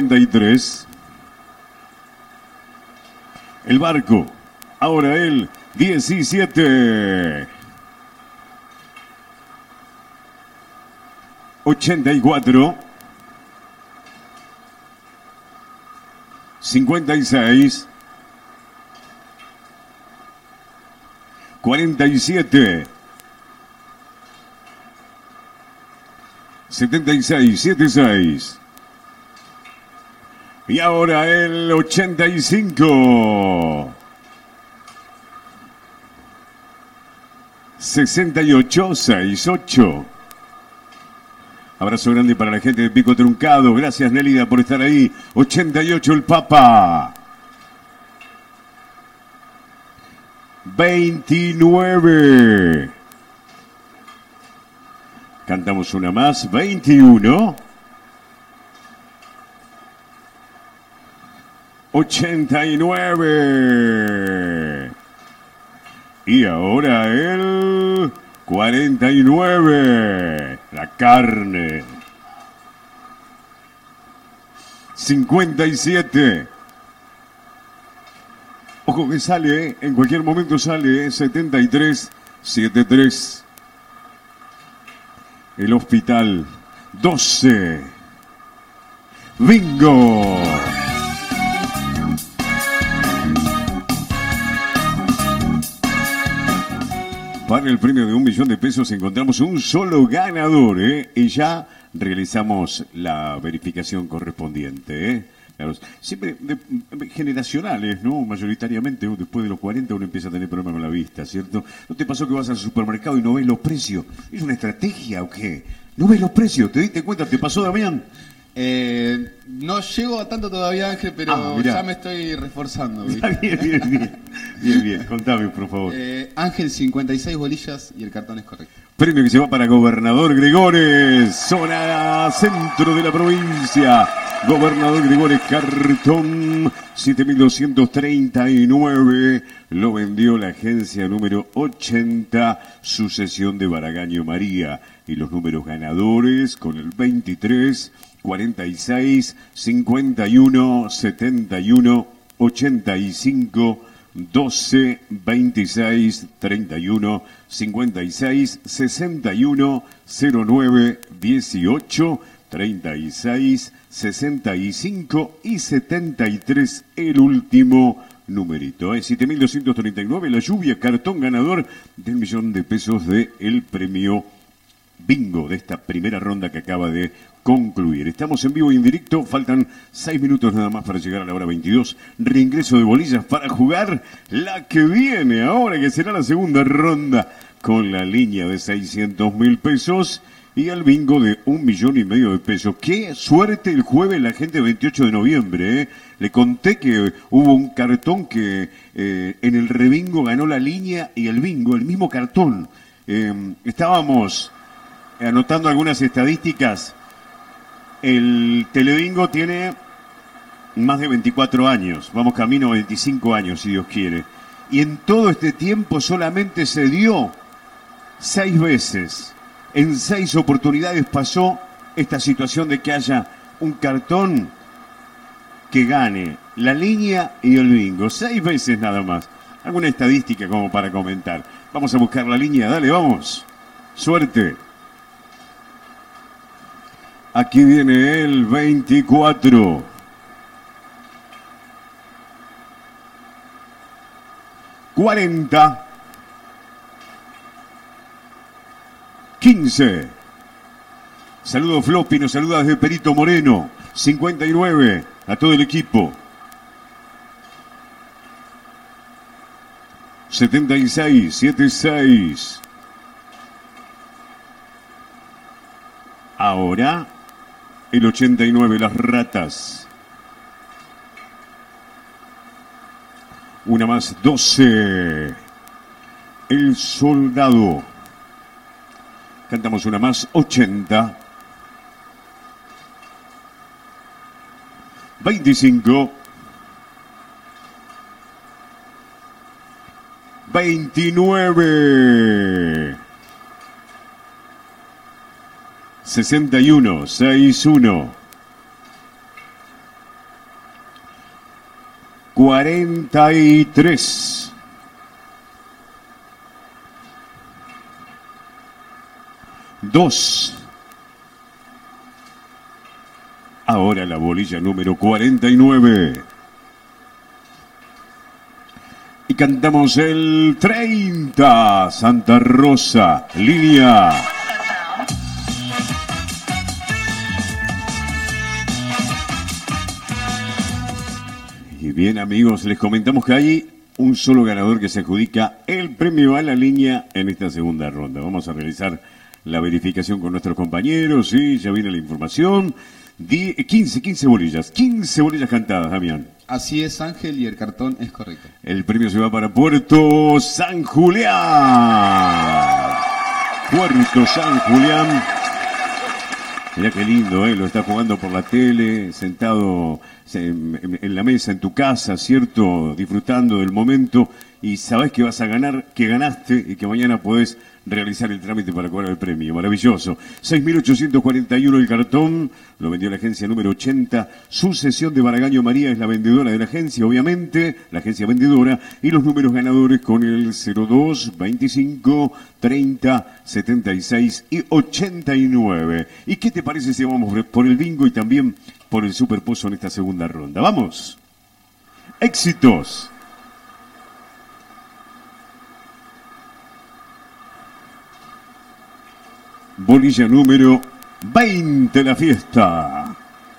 33. El barco. Ahora el 17. 84. 56. 47. 76, 76. Y ahora el 85. 68, 68. Abrazo grande para la gente de Pico Truncado. Gracias, Nélida, por estar ahí. 88 el Papa. 29. Cantamos una más. 21. 89. Y ahora el 49. La carne. 57. Ojo que sale, en cualquier momento sale, 73, 73. El hospital, 12. Bingo. Para el premio de 1 millón de pesos encontramos un solo ganador, y ya realizamos la verificación correspondiente, Claro, siempre generacionales, ¿no? Mayoritariamente, después de los 40 uno empieza a tener problemas con la vista, ¿cierto? ¿No te pasó que vas al supermercado y no ves los precios? ¿Es una estrategia o qué? ¿No ves los precios? ¿Te diste cuenta? ¿Te pasó, Damián? No llego a tanto todavía, Ángel, pero ya me estoy reforzando. Bien. Contame, por favor. Ángel, 56 bolillas y el cartón es correcto. Premio que se va para Gobernador Gregores, zona centro de la provincia. Gobernador Gregores, cartón 7239. Lo vendió la agencia número 80, sucesión de Baragaño María. Y los números ganadores con el 23, 46, 51, 71, 85, 12, 26, 31, 56, 61, 09, 18, 36, 65 y 73, el último numerito. 7.239, la lluvia, cartón ganador del 1 millón de pesos del premio bingo de esta primera ronda que acaba de concluir. Estamos en vivo y en directo, faltan 6 minutos nada más para llegar a la hora 22. Reingreso de bolillas para jugar la que viene ahora, que será la segunda ronda, con la línea de 600.000 pesos y el bingo de 1,5 millones de pesos. Qué suerte el jueves la gente 28 de noviembre, Le conté que hubo un cartón que en el rebingo ganó la línea y el bingo, el mismo cartón. Estábamos anotando algunas estadísticas. El telebingo tiene más de 24 años, vamos camino a 25 años si Dios quiere. Y en todo este tiempo solamente se dio 6 veces. En 6 oportunidades pasó esta situación de que haya un cartón que gane la línea y el bingo. 6 veces nada más. Alguna estadística como para comentar. Vamos a buscar la línea, dale, vamos. Suerte. Aquí viene el 24. 40. 15. Saludos Floppy, nos saluda desde Perito Moreno. 59. A todo el equipo. 76. 76. Ahora el 89, las ratas. Una más, 12. El soldado. Cantamos una más, 80. 25. 29. 61, 61. 43. Dos. Ahora la bolilla número 49. Y cantamos el 30. Santa Rosa, línea. Y bien, amigos, les comentamos que hay un solo ganador que se adjudica el premio a la línea en esta segunda ronda. Vamos a realizar la verificación con nuestros compañeros, y ya viene la información. 15 bolillas, 15 bolillas cantadas, Damián. Así es, Ángel, y el cartón es correcto. El premio se va para Puerto San Julián. Puerto San Julián. Mirá qué lindo, lo está jugando por la tele, sentado en la mesa en tu casa, ¿cierto? Disfrutando del momento, y sabés que vas a ganar, que ganaste, y que mañana podés realizar el trámite para cobrar el premio. Maravilloso. 6.841 el cartón, lo vendió la agencia número 80. Sucesión de Baragaño María es la vendedora de la agencia, obviamente, la agencia vendedora, y los números ganadores con el 02, 25, 30, 76 y 89. ¿Y qué te parece si vamos por el bingo y también por el superpozo en esta segunda ronda? ¡Vamos! ¡Éxitos! Bolilla número 20, la fiesta.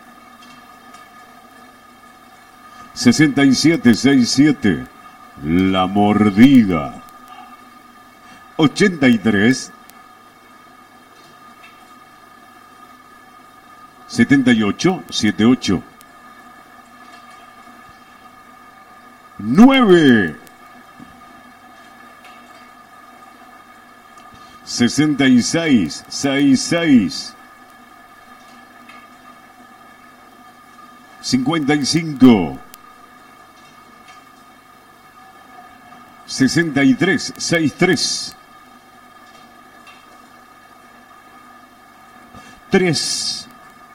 6767, la mordida. 83. 7878. 9. 66, 66, 55, 63, 63, 3,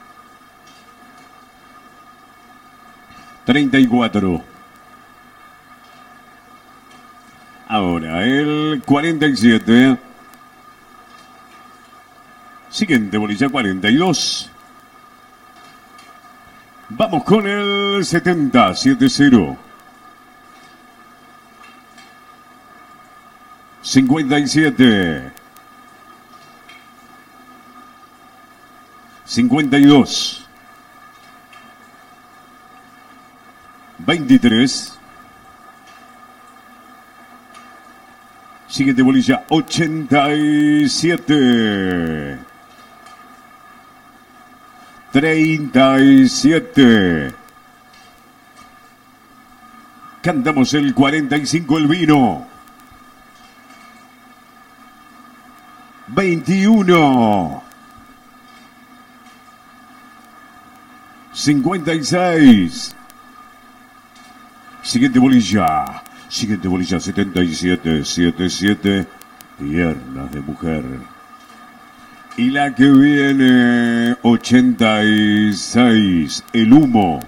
34. Ahora el 47. Siguiente bolilla 42. Vamos con el 70, 70. 57. 52. 23. Siguiente bolilla 87. 37. Cantamos el 45, el vino. 21. 56. Siguiente bolilla 77, 77. Piernas de mujer. Y la que viene, 86, el humo.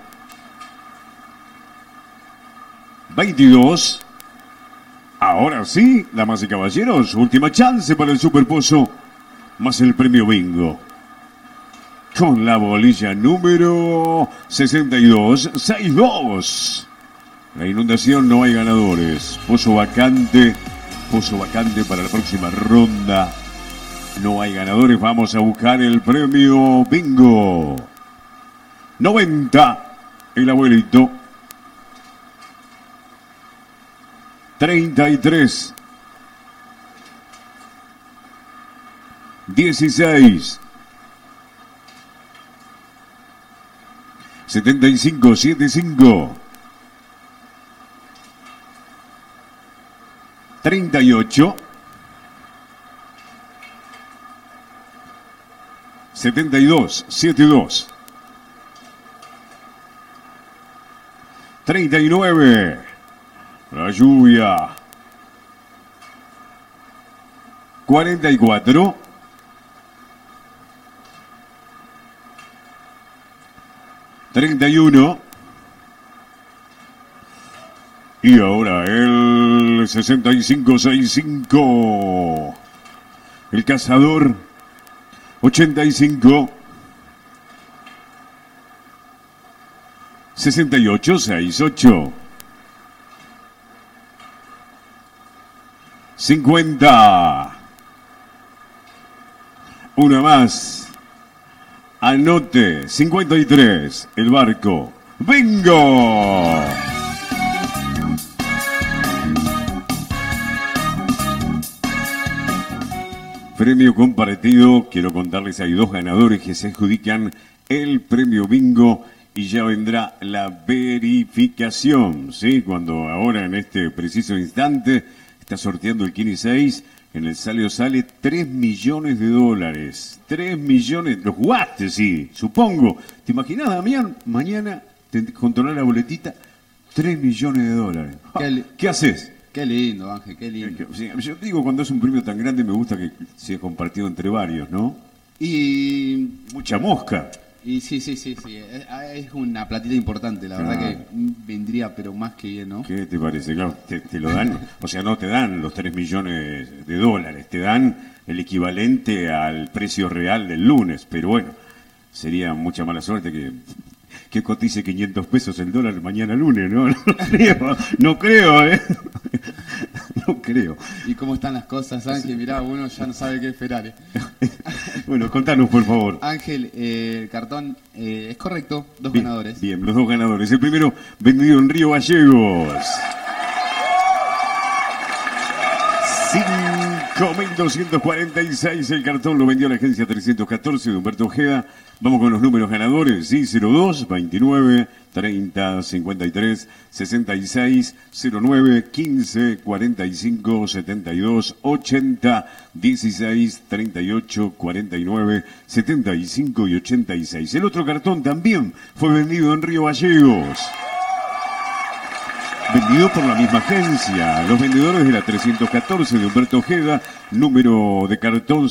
22. Ahora sí, damas y caballeros, última chance para el superpozo, más el premio bingo. Con la bolilla número 62, 62. La inundación, no hay ganadores. Pozo vacante para la próxima ronda. No hay ganadores, vamos a buscar el premio bingo. 90, el abuelito. 33. 16. 75, 75. 38. 72, 72. 39. La lluvia. 44. 31. Y ahora el 6565. El cazador 85. 6868. 50. Una más. Anote. 53. El barco. ¡Bingo! Premio compartido. Quiero contarles, hay dos ganadores que se adjudican el premio bingo y ya vendrá la verificación, ¿sí? Cuando ahora en este preciso instante está sorteando el Kini 6, en el saldo sale 3 millones de dólares. 3 millones, los jugaste, sí, supongo. ¿Te imaginas, Damián? Mañana te controlar la boletita, 3 millones de dólares. ¿Qué haces? Qué lindo, Ángel, qué lindo. Sí, yo digo, cuando es un premio tan grande me gusta que sea compartido entre varios, ¿no? Y... mucha mosca. Y sí. Es una platita importante, la verdad que vendría, pero más que bien, ¿no? ¿Qué te parece? Claro, te lo dan, o sea, no te dan los 3 millones de dólares, te dan el equivalente al precio real del lunes, pero bueno, sería mucha mala suerte que cotice 500 pesos el dólar mañana lunes, ¿no? No creo, ¿eh? No creo. ¿Y cómo están las cosas, Ángel? Mirá, uno ya no sabe qué esperar, ¿eh? Bueno, contanos, por favor. Ángel, el cartón es correcto, dos ganadores. Bien, los dos ganadores. El primero, vendido en Río Gallegos. 5.246, el cartón lo vendió la agencia 314 de Humberto Ojeda. Vamos con los números ganadores, sí, 02, 29, 30, 53, 66, 09, 15, 45, 72, 80, 16, 38, 49, 75 y 86. El otro cartón también fue vendido en Río Gallegos. Vendido por la misma agencia. Los vendedores de la 314 de Humberto Ojeda, número de cartón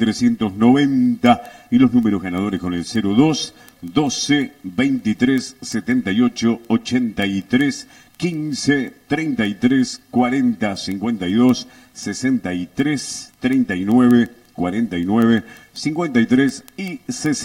5.390 y los números ganadores con el 02, 12, 23, 78, 83, 15, 33, 40, 52, 63, 39, 49, 53 y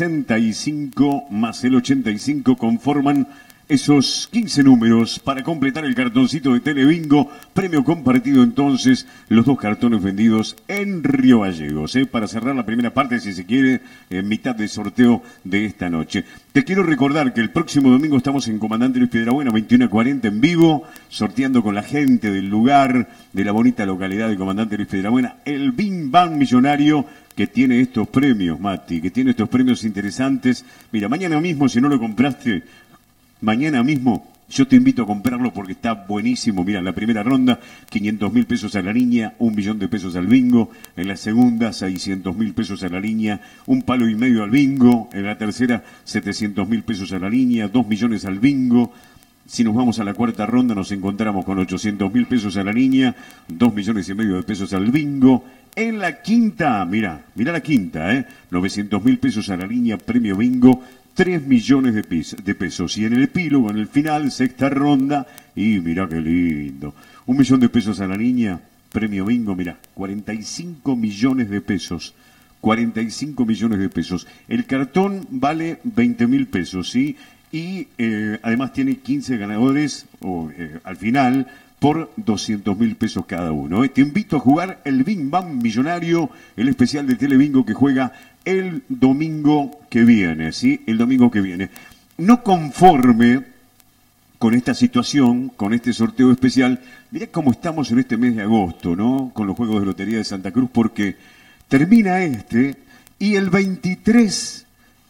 65 más el 85 conforman esos 15 números para completar el cartoncito de Telebingo. Premio compartido entonces, los dos cartones vendidos en Río Gallegos. Para cerrar la primera parte, si se quiere, en mitad de sorteo de esta noche. Te quiero recordar que el próximo domingo estamos en Comandante Luis Piedrabuena, 21:40 en vivo, sorteando con la gente del lugar, de la bonita localidad de Comandante Luis Piedrabuena, el Bing Bang Millonario, que tiene estos premios, Mati, que tiene estos premios interesantes. Mira, mañana mismo, si no lo compraste, mañana mismo yo te invito a comprarlo porque está buenísimo. Mira, en la primera ronda, 500.000 pesos a la línea, 1 millón de pesos al bingo. En la segunda, 600.000 pesos a la línea, 1,5 palos al bingo. En la tercera, 700.000 pesos a la línea, 2 millones al bingo. Si nos vamos a la cuarta ronda, nos encontramos con 800.000 pesos a la línea, 2,5 millones de pesos al bingo. En la quinta, mira la quinta, 900.000 pesos a la línea, premio bingo, 3 millones de pesos. Y en el epílogo, en el final, sexta ronda, y mira qué lindo, 1 millón de pesos a la línea, premio bingo, mira, 45 millones de pesos. 45 millones de pesos. El cartón vale 20.000 pesos, ¿sí? Y además tiene 15 ganadores al final por 200.000 pesos cada uno. Te invito a jugar el Bing Bang Millonario, el especial de Telebingo que juega el domingo que viene, ¿sí? El domingo que viene. No conforme con esta situación, con este sorteo especial, mirá cómo estamos en este mes de agosto, ¿no? Con los Juegos de Lotería de Santa Cruz, porque termina y el 23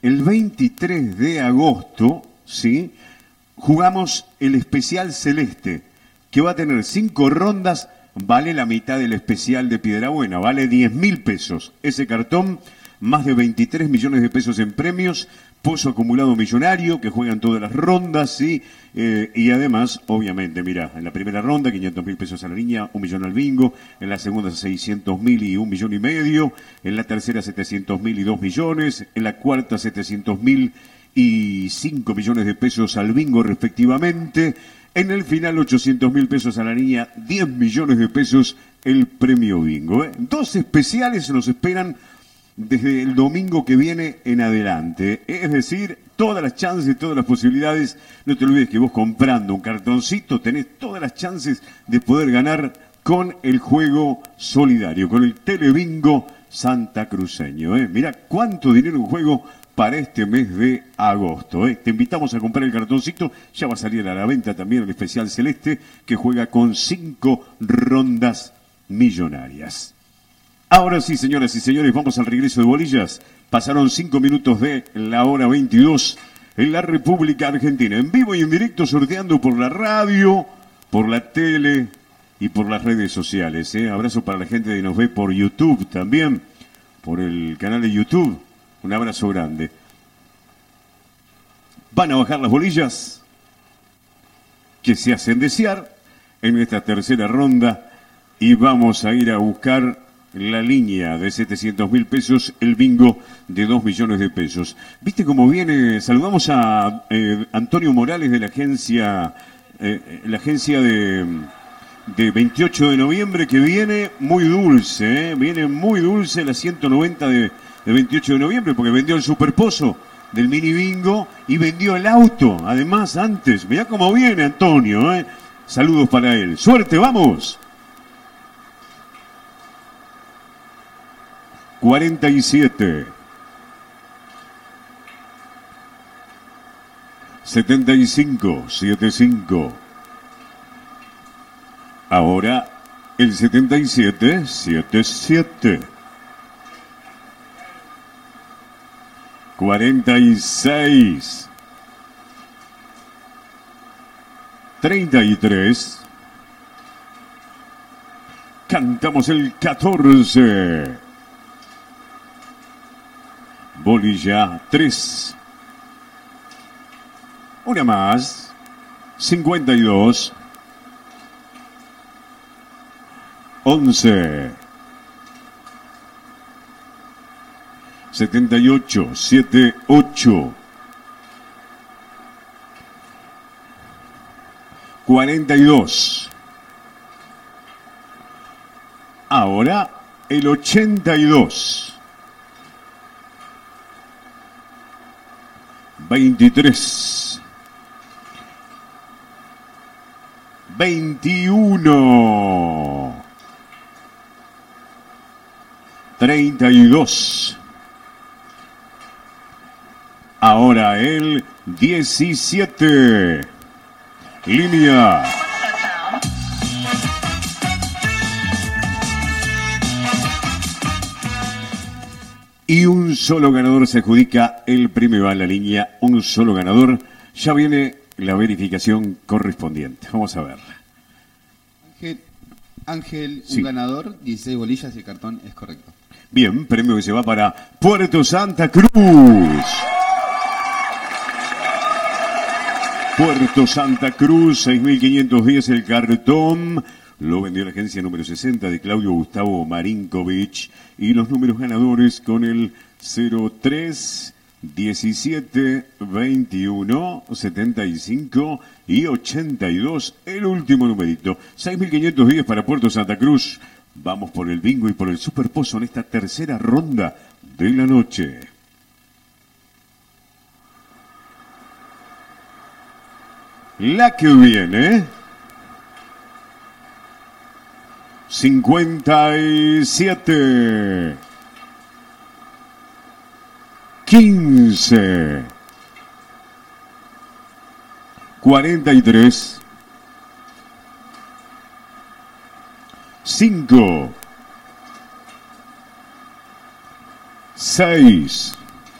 de agosto, ¿sí? Jugamos el especial celeste, que va a tener 5 rondas, vale la mitad del especial de Piedrabuena, vale 10.000 pesos. Ese cartón, más de 23 millones de pesos en premios, pozo acumulado millonario, que juegan todas las rondas, ¿sí? Y además, obviamente, mira, en la primera ronda, 500.000 pesos a la línea, 1 millón al bingo, en la segunda 600.000 y 1,5 millones, en la tercera 700.000 y 2 millones, en la cuarta 700.000 y 5 millones de pesos al bingo respectivamente. En el final, 800.000 pesos a la niña, 10 millones de pesos el premio bingo. Dos especiales nos esperan desde el domingo que viene en adelante. Es decir, todas las chances, todas las posibilidades. No te olvides que vos comprando un cartoncito tenés todas las chances de poder ganar con el juego solidario, con el Telebingo santacruceño. Mirá cuánto dinero en juego para este mes de agosto. Te invitamos a comprar el cartoncito. Ya va a salir a la venta también el especial celeste, que juega con 5 rondas millonarias. Ahora sí, señoras y señores, vamos al regreso de bolillas. Pasaron 5 minutos de la hora 22 en la República Argentina. En vivo y en directo, sorteando por la radio, por la tele y por las redes sociales. Abrazo para la gente que nos ve por YouTube también, por el canal de YouTube. Un abrazo grande. Van a bajar las bolillas que se hacen desear en esta tercera ronda y vamos a ir a buscar la línea de 700.000 pesos, el bingo de 2 millones de pesos. ¿Viste cómo viene? Saludamos a Antonio Morales de la agencia de 28 de noviembre, que viene muy dulce, viene muy dulce la 190 de 28 de noviembre, porque vendió el superpozo del mini bingo y vendió el auto, además, antes. Mirá cómo viene Antonio, Saludos para él. ¡Suerte, vamos! 47. 75, 75. Ahora el 77, 77. 46. 33. Cantamos el 14. Bolilla 3. Una más. 52. 11. 78. 78. 42. Ahora el 82. 23. 21. 32. Ahora el 17. Línea. Y un solo ganador se adjudica el premio a la línea. Un solo ganador. Ya viene la verificación correspondiente. Vamos a ver. Ángel, sí. Un ganador, 16 bolillas y el cartón es correcto. Bien, premio que se va para Puerto Santa Cruz. Puerto Santa Cruz, 6.510 el cartón. Lo vendió la agencia número 60 de Claudio Gustavo Marinkovic. Y los números ganadores con el 03, 17, 21, 75 y 82. El último numerito. 6.510 para Puerto Santa Cruz. Vamos por el bingo y por el superpozo en esta tercera ronda de la noche. La que viene. 57. 15. 43. 5. 6.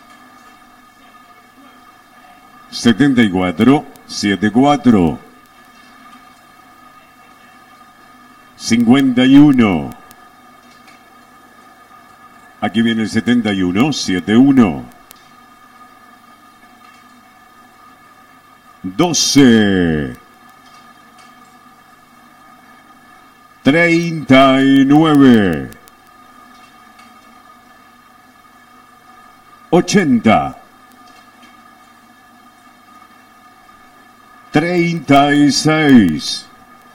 74. 74. 51. Aquí viene el 71. 71. 12. 39. 80. 36,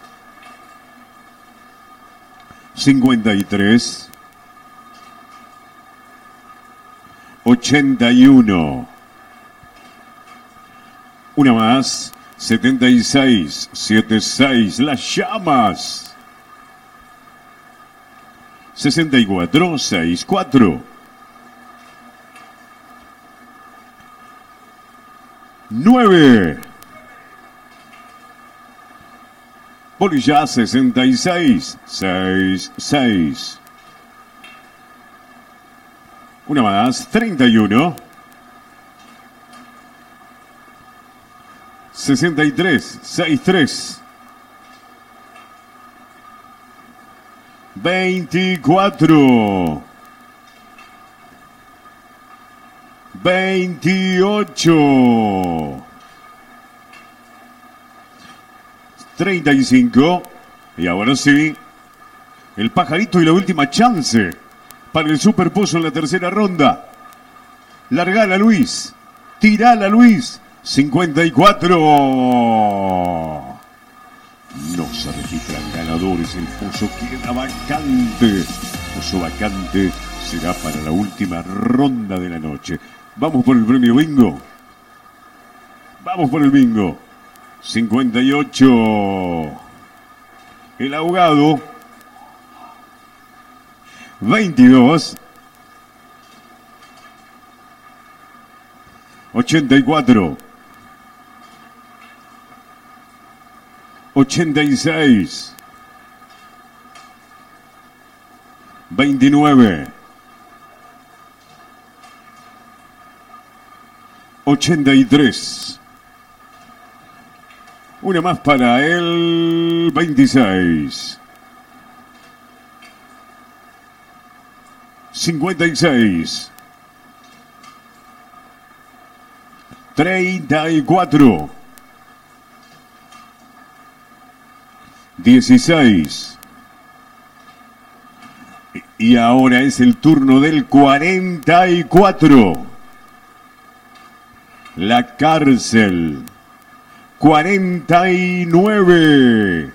53, 81. Una más, 76, 76, las llamas. 64, 64. 9. Bolilla 66, 66. Una más, 31. 63, 63. 24. 28. 35. Y ahora sí, el pajarito y la última chance para el superpozo en la tercera ronda. Largala, Luis. Tirala, Luis. 54. No se registran ganadores. El pozo queda vacante. El pozo vacante será para la última ronda de la noche. Vamos por el premio bingo. Vamos por el bingo. 58. El ahogado. 22. 84. 86. 29. 83. Una más para el 26. 56. 34. 16. Y ahora es el turno del 44. La cárcel. 49.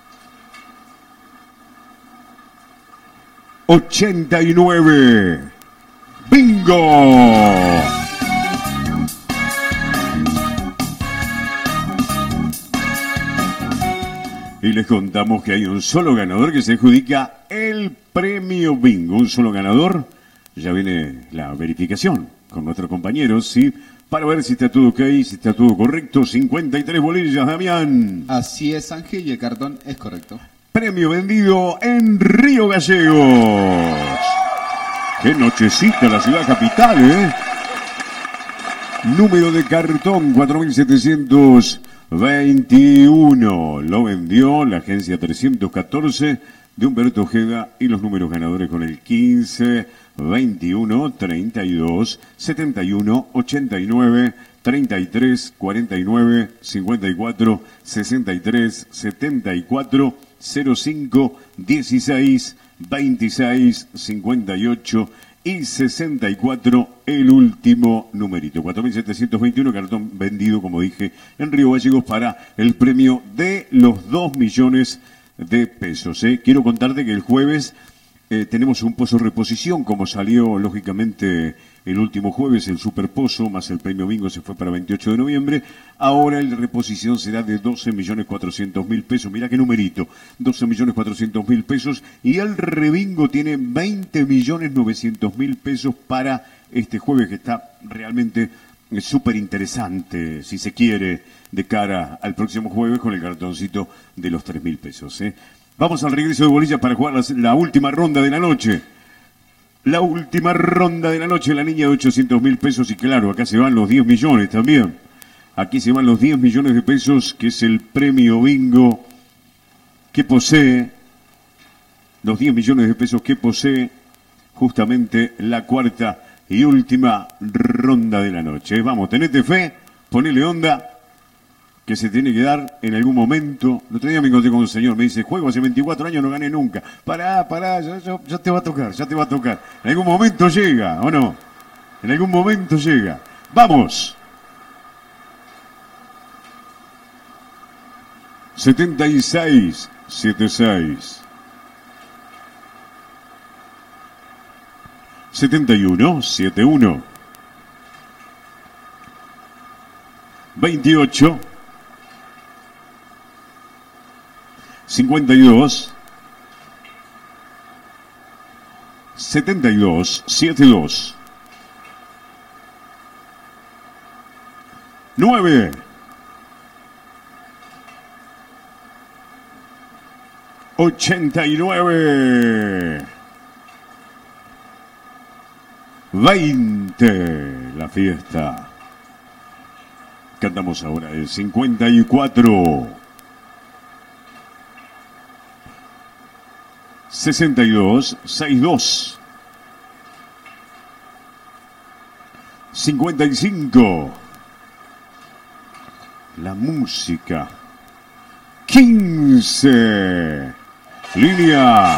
89. ¡Bingo! Y les contamos que hay un solo ganador que se adjudica el premio bingo. Un solo ganador. Ya viene la verificación con nuestros compañeros, ¿sí? Para ver si está todo ok, si está todo correcto. 53 bolillas, Damián. Así es, Ángel, y el cartón es correcto. Premio vendido en Río Gallegos. ¡Qué nochecita la ciudad capital, eh! Número de cartón 4721. Lo vendió la agencia 314 de Humberto Ojeda y los números ganadores con el 15, 21, 32, 71, 89, 33, 49, 54, 63, 74, 05, 16, 26, 58 y 64, el último numerito. 4721, cartón vendido, como dije, en Río Gallegos para el premio de los 2 millones de pesos. Quiero contarte que el jueves tenemos un pozo reposición, como salió lógicamente el último jueves, el superpozo más el premio bingo se fue para 28 de noviembre. Ahora el reposición será de 12.400.000 pesos. Mirá qué numerito, 12.400.000 pesos. Y el rebingo tiene 20.900.000 pesos para este jueves, que está realmente súper interesante, si se quiere, de cara al próximo jueves con el cartoncito de los 3.000 pesos. Vamos al regreso de bolilla para jugar la última ronda de la noche. La última ronda de la noche, la niña de 800.000 pesos. Y claro, acá se van los 10 millones también. Aquí se van los 10 millones de pesos, que es el premio bingo que posee, los 10 millones de pesos que posee justamente la cuarta y última ronda de la noche. Vamos, tenete fe, ponele onda, que se tiene que dar en algún momento. El otro día me encontré con un señor, me dice, juego hace 24 años, no gané nunca. Pará, ya te va a tocar, ya te va a tocar. En algún momento llega, ¿o no? En algún momento llega. ¡Vamos! 76, 76. 71, 71. 28. 52. 72, 72. 9. 89. 20. La fiesta. Cantamos ahora el 54. 62, 62. 55. La música. 15. Línea.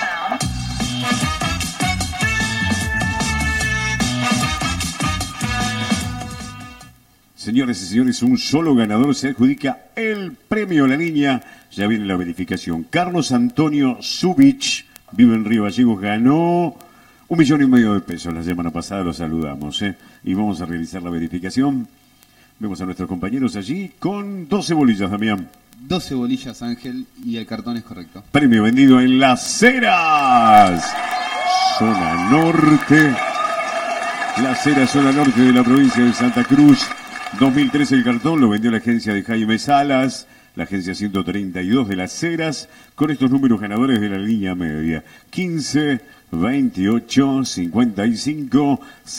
Señoras y señores, un solo ganador se adjudica el premio a la niña. Ya viene la verificación. Carlos Antonio Zubich, vive en Río Gallegos, ganó 1,5 millones de pesos. La semana pasada lo saludamos, y vamos a realizar la verificación. Vemos a nuestros compañeros allí con 12 bolillas, Damián. 12 bolillas, Ángel, y el cartón es correcto. Premio vendido en Las Heras, zona norte. Las Heras, zona norte de la provincia de Santa Cruz. 2013 el cartón lo vendió la agencia de Jaime Salas, la agencia 132 de Las Heras, con estos números ganadores de la línea media. 15, 28, 55,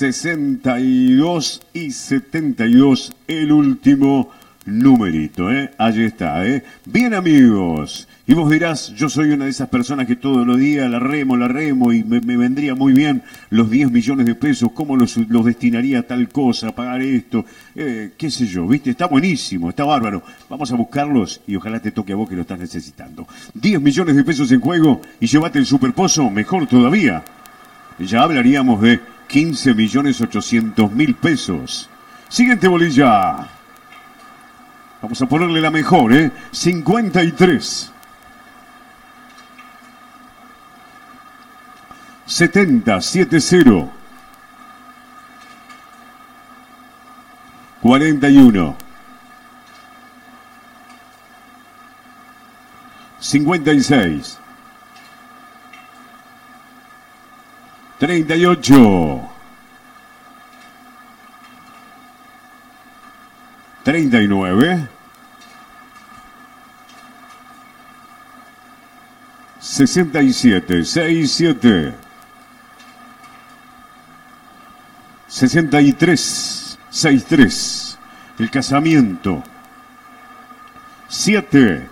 62 y 72, el último numerito, allí está, Bien, amigos, y vos dirás, yo soy una de esas personas que todos los días la remo, y me vendría muy bien los 10 millones de pesos, ¿cómo los destinaría a tal cosa, a pagar esto? Qué sé yo, ¿viste? Está buenísimo, está bárbaro. Vamos a buscarlos y ojalá te toque a vos que lo estás necesitando. 10 millones de pesos en juego y llévate el superpozo, mejor todavía. Ya hablaríamos de 15.800.000 pesos. Siguiente bolilla. Vamos a ponerle la mejor, 53. 70, 70. 41. 56. 38. 39. 67, 67. 63, 63. El casamiento. 7.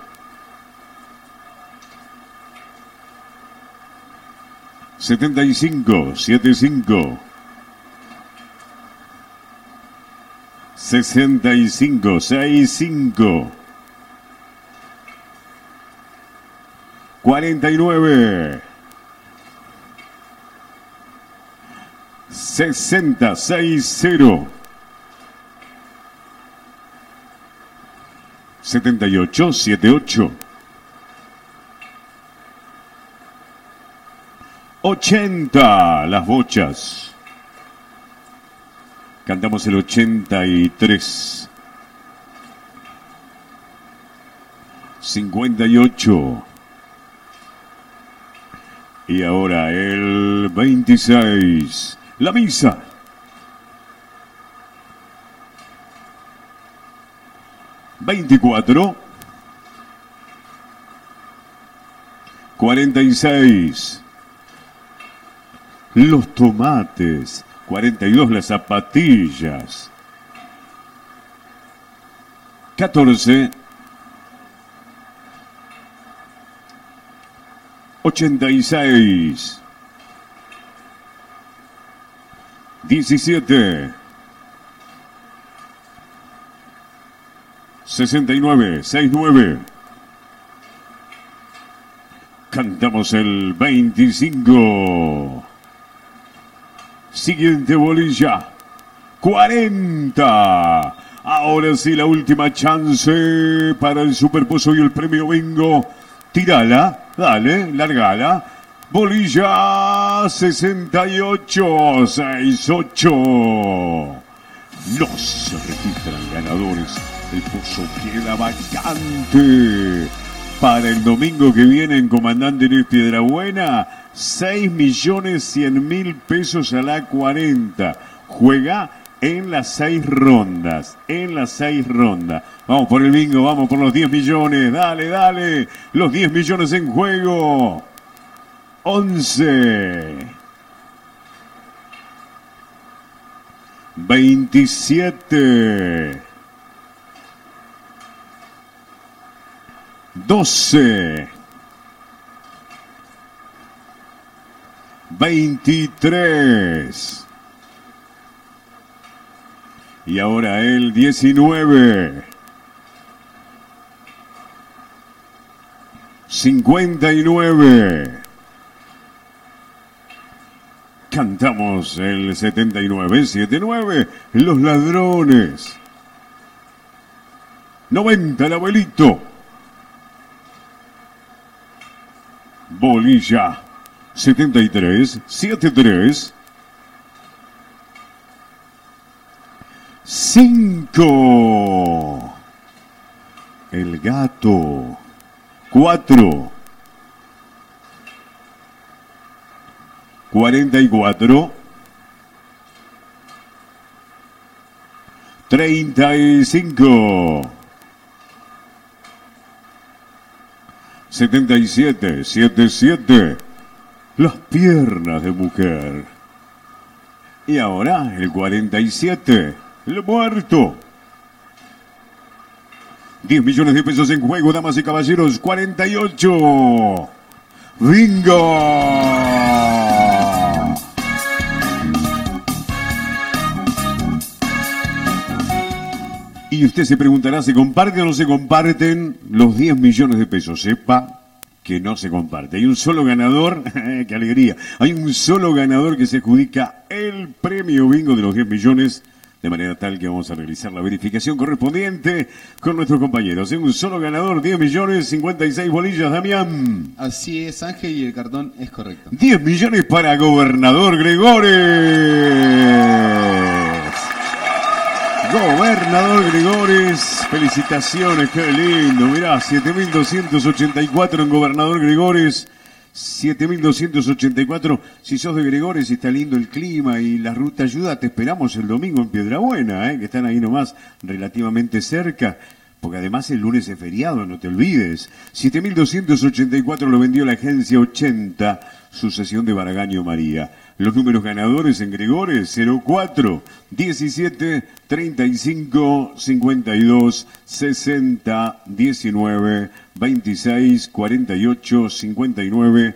75, 75. 65, 65. 49. 60, 60. 78, 78. 80, las bochas. Cantamos el 83. 58. Y ahora el 26. La misa. 24. 46. Los tomates. 42, las zapatillas. 14. 86. 17. 69, 69. Cantamos el 25. Siguiente bolilla. 40. Ahora sí, la última chance para el Superpozo y el premio bingo. Tírala, dale, largala. Bolilla 6868. No se registran ganadores. El pozo queda vacante. Para el domingo que viene en Comandante Luis Piedrabuena, 6.100.000 pesos a la 40. Juega en las 6 rondas. Vamos por el bingo, vamos por los 10 millones. Dale, dale. Los 10 millones en juego. 11. 27. 12. 23. Y ahora el 19. 59. Cantamos el 79. 79. Los ladrones. 90. El abuelito. Bolilla. 73. 73. 5. El gato. 4. 44. 35. 77. 77. Las piernas de mujer. Y ahora el 47. El muerto. 10 millones de pesos en juego, damas y caballeros. 48. ¡Bingo! Y usted se preguntará, ¿se comparten o no se comparten los 10 millones de pesos? Sepa que no se comparte. Hay un solo ganador, ¡qué alegría! Hay un solo ganador que se adjudica el premio bingo de los 10 millones, de manera tal que vamos a realizar la verificación correspondiente con nuestros compañeros. Hay un solo ganador, 10 millones, 56 bolillas, Damián. Así es, Ángel, y el cartón es correcto. 10 millones para Gobernador Gregores. Gobernador Gregores, felicitaciones, qué lindo, mirá, 7.284 en Gobernador Gregores, 7.284, si sos de Gregores y está lindo el clima y la ruta ayuda, te esperamos el domingo en Piedrabuena, que están ahí nomás relativamente cerca, porque además el lunes es feriado, no te olvides. 7.284 lo vendió la agencia 80, sucesión de Baragaño María. Los números ganadores en Gregores, 04, 17, 35, 52, 60, 19, 26, 48, 59,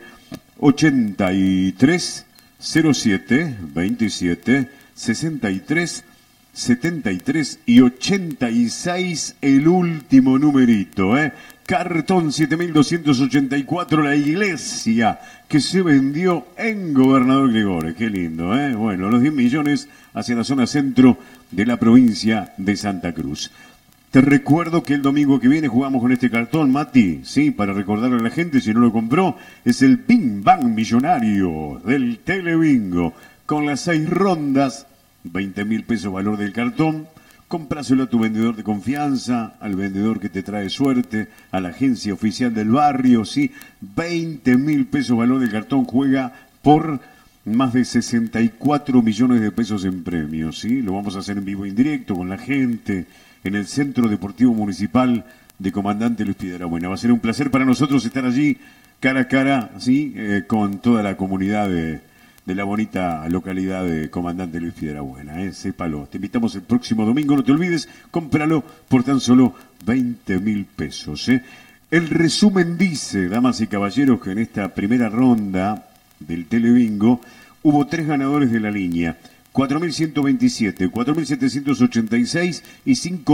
83, 07, 27, 63, 73 y 86 el último numerito, Cartón 7.284, la iglesia que se vendió en Gobernador Gregores. Qué lindo, Bueno, los 10 millones hacia la zona centro de la provincia de Santa Cruz. Te recuerdo que el domingo que viene jugamos con este cartón, Mati, sí, para recordarle a la gente, si no lo compró, es el Bing Bang Millonario del Telebingo, con las 6 rondas, 20.000 pesos valor del cartón. Compráselo a tu vendedor de confianza, al vendedor que te trae suerte, a la agencia oficial del barrio, sí, 20.000 pesos valor del cartón, juega por más de 64 millones de pesos en premios, sí, lo vamos a hacer en vivo e indirecto con la gente, en el Centro Deportivo Municipal de Comandante Luis Piedrabuena. Va a ser un placer para nosotros estar allí cara a cara, sí, con toda la comunidad de la bonita localidad de Comandante Luis Piedrabuena, sépalo. Te invitamos el próximo domingo, no te olvides, cómpralo por tan solo 20.000 pesos. El resumen dice, damas y caballeros, que en esta primera ronda del Telebingo hubo 3 ganadores de la línea, 4.127, 4.786 y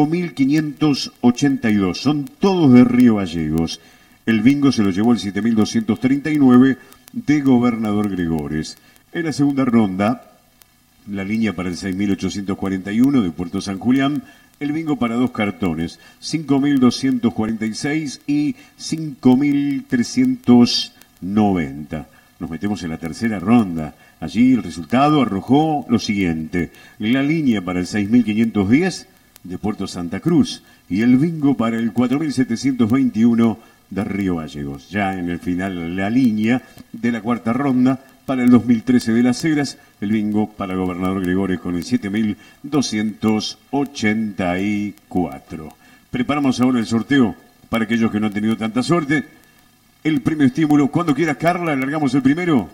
5.582. Son todos de Río Gallegos. El bingo se lo llevó el 7.239 de Gobernador Gregores. En la segunda ronda, la línea para el 6.841 de Puerto San Julián El bingo para 2 cartones, 5.246 y 5.390. Nos metemos en la tercera ronda. Allí el resultado arrojó lo siguiente. La línea para el 6.510 de Puerto Santa Cruz y el bingo para el 4.721 de Río Gallegos. Ya en el final la línea de la cuarta ronda para el 2013 de Las Heras, el bingo para Gobernador Gregores con el 7.284. Preparamos ahora el sorteo para aquellos que no han tenido tanta suerte. El premio estímulo, cuando quieras, Carla, largamos el primero.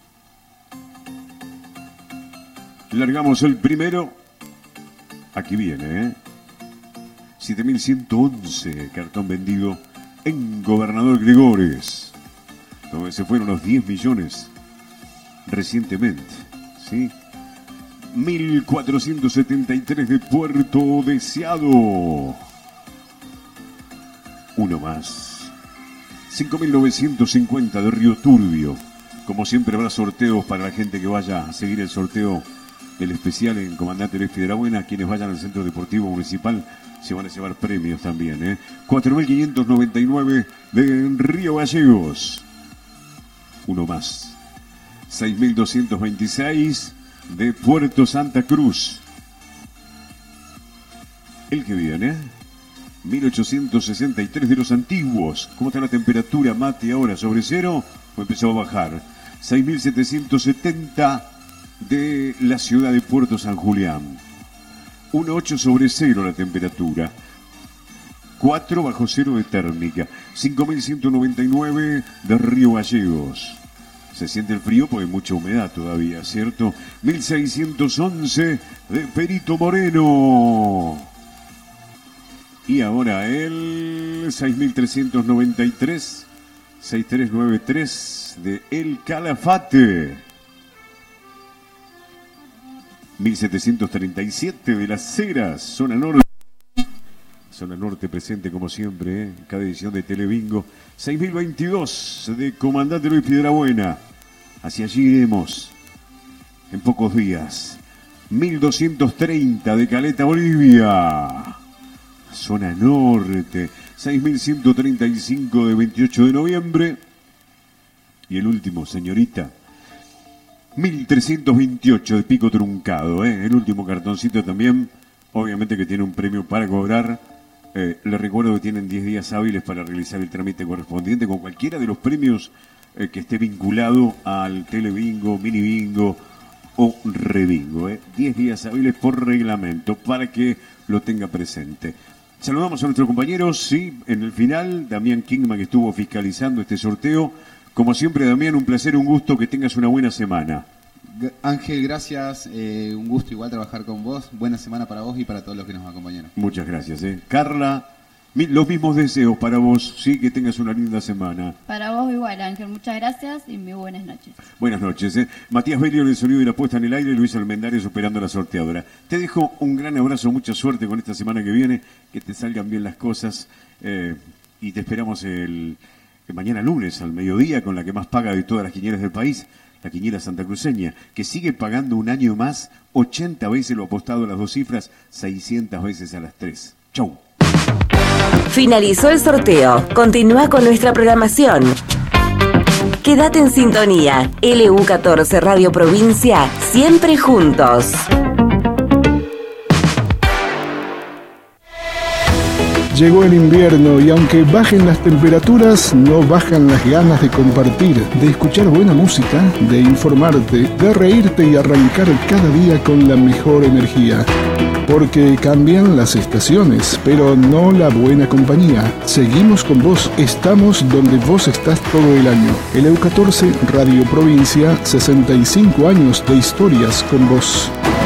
Largamos el primero. Aquí viene, 7.111, cartón vendido en Gobernador Gregores, donde se fueron los 10 millones recientemente, ¿sí? 1.473 de Puerto Deseado. Uno más. 5.950 de Río Turbio. Como siempre habrá sorteos para la gente que vaya a seguir el sorteo del especial en Comandante Luis Piedrabuena. Quienes vayan al Centro Deportivo Municipal se van a llevar premios también, 4.599 de Río Gallegos. Uno más. 6.226 de Puerto Santa Cruz. El que viene, 1.863 de los antiguos. ¿Cómo está la temperatura, Mate, ahora? ¿Sobre cero o empezó a bajar? 6.770 de la ciudad de Puerto San Julián. 1,8 sobre cero la temperatura. 4 bajo cero de térmica. 5.199 de Río Gallegos. Se siente el frío porque hay mucha humedad todavía, ¿cierto? 1.611 de Perito Moreno. Y ahora el 6.393, 6.393 de El Calafate. 1.737 de Las Heras, zona norte. Zona norte presente como siempre, en cada edición de Telebingo. 6.022 de Comandante Luis Piedrabuena. Hacia allí iremos en pocos días. 1.230 de Caleta, Bolivia. Zona norte. 6.135 de 28 de noviembre. Y el último, señorita. 1.328 de Pico Truncado, el último cartoncito también, obviamente que tiene un premio para cobrar. Les recuerdo que tienen 10 días hábiles para realizar el trámite correspondiente con cualquiera de los premios que esté vinculado al Telebingo, Mini Bingo o Rebingo. 10 días hábiles por reglamento para que lo tenga presente. Saludamos a nuestros compañeros, sí, en el final, Damián Kingman, que estuvo fiscalizando este sorteo. Como siempre, Damián, un placer, un gusto, que tengas una buena semana. Ángel, gracias, un gusto igual trabajar con vos. Buena semana para vos y para todos los que nos acompañaron. Muchas gracias. Carla, los mismos deseos para vos, sí, que tengas una linda semana. Para vos igual, Ángel, muchas gracias y muy buenas noches. Buenas noches. Matías Belio en el sonido y la puesta en el aire, Luis Almendares operando la sorteadora. Te dejo un gran abrazo, mucha suerte con esta semana que viene, que te salgan bien las cosas y te esperamos mañana lunes al mediodía con la que más paga de todas las quinielas del país, la quiniela santacruceña, que sigue pagando un año más, 80 veces lo apostado a las 2 cifras, 600 veces a las 3. Chau. Finalizó el sorteo. Continúa con nuestra programación. Quédate en sintonía. LU14 Radio Provincia, siempre juntos. Llegó el invierno y aunque bajen las temperaturas, no bajan las ganas de compartir, de escuchar buena música, de informarte, de reírte y arrancar cada día con la mejor energía. Porque cambian las estaciones, pero no la buena compañía. Seguimos con vos, estamos donde vos estás todo el año. LU14 Radio Provincia, 65 años de historias con vos.